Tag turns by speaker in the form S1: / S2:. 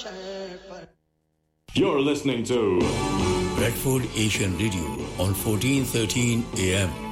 S1: You're listening to
S2: Bradford Asian Radio on 1413 AM.